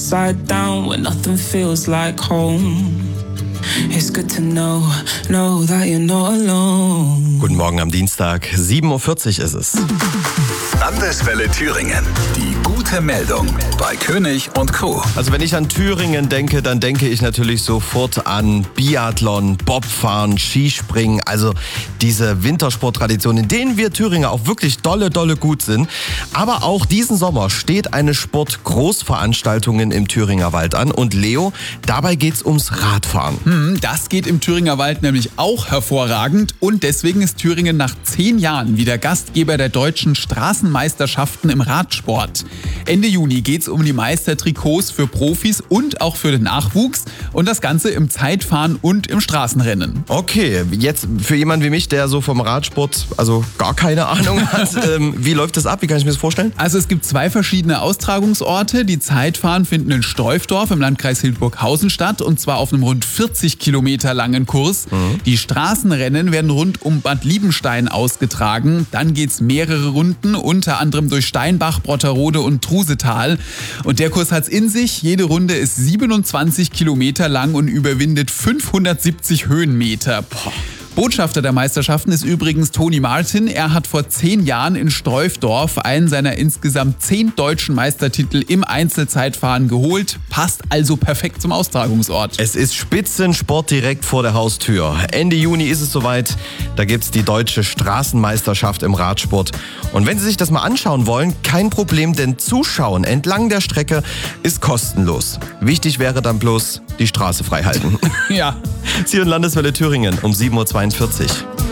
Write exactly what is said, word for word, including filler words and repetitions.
upside down when nothing feels like home. It's good to know, know that you're not alone. Guten Morgen am Dienstag, sieben Uhr vierzig ist es. Landeswelle Thüringen. Die gute Meldung bei König und Co. Also wenn ich an Thüringen denke, dann denke ich natürlich sofort an Biathlon, Bobfahren, Skispringen, also diese Wintersporttradition, in denen wir Thüringer auch wirklich dolle, dolle gut sind. Aber auch diesen Sommer steht eine Sport-Großveranstaltung im Thüringer Wald an. Und Leo, dabei geht's ums Radfahren. Hm, das geht im Thüringer Wald nämlich auch hervorragend. Und deswegen ist Thüringen nach zehn Jahren wieder Gastgeber der deutschen Straßenmeisterschaften im Radsport. Ende Juni geht's um die Meistertrikots für Profis und auch für den Nachwuchs. Und das Ganze im Zeitfahren und im Straßenrennen. Okay, jetzt für jemanden wie mich, der so vom Radsport also gar keine Ahnung hat, ähm, wie läuft das ab? Wie kann ich mir das vorstellen? Also es gibt zwei verschiedene Austragungsorte. Die Zeitfahren finden in Streufdorf im Landkreis Hildburghausen statt, und zwar auf einem rund vierzig Kilometer langen Kurs. Mhm. Die Straßenrennen werden rund um Bad Liebenstein ausgetragen. Dann geht's mehrere Runden, unter anderem durch Steinbach, Brotterode und Trusetal. Und der Kurs hat's in sich. Jede Runde ist siebenundzwanzig Kilometer lang und überwindet fünfhundertsiebzig Höhenmeter. Boah. Botschafter der Meisterschaften ist übrigens Toni Martin. Er hat vor zehn Jahren in Streufdorf einen seiner insgesamt zehn deutschen Meistertitel im Einzelzeitfahren geholt. Passt also perfekt zum Austragungsort. Es ist Spitzensport direkt vor der Haustür. Ende Juni ist es soweit. Da gibt's die deutsche Straßenmeisterschaft im Radsport. Und wenn Sie sich das mal anschauen wollen, kein Problem, denn Zuschauen entlang der Strecke ist kostenlos. Wichtig wäre dann bloß die Straße frei halten. Ja. Sie und Landeswelle Thüringen um sieben Uhr zweiundvierzig.